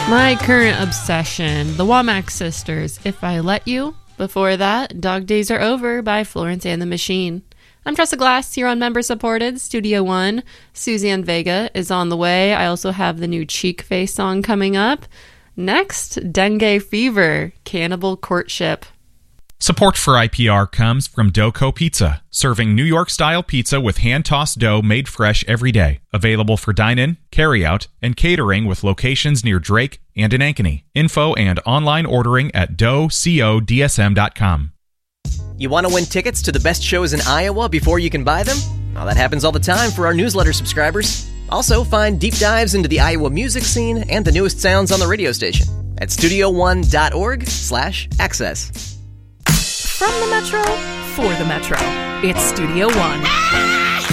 My current obsession, the Womack Sisters, If I Let You. Before that, Dog Days Are Over by Florence and the Machine. I'm Tressa Glass here on member-supported Studio One. Suzanne Vega is on the way. I also have the new Cheek Face song coming up. Next, Dengue Fever, Cannibal Courtship. Support for IPR comes from Doco Pizza, serving New York-style pizza with hand-tossed dough made fresh every day. Available for dine-in, carry-out, and catering with locations near Drake and in Ankeny. Info and online ordering at doughcodsm.com. You want to win tickets to the best shows in Iowa before you can buy them? Well, that happens all the time for our newsletter subscribers. Also, find deep dives into the Iowa music scene and the newest sounds on the radio station at studio1.org/access. From the Metro, for the Metro, it's Studio One.